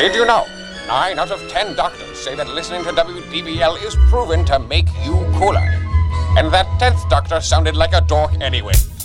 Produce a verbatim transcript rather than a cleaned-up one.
Did you know? Nine out of ten doctors say that listening to W D B L is proven to make you cooler. And that tenth doctor sounded like a dork anyway.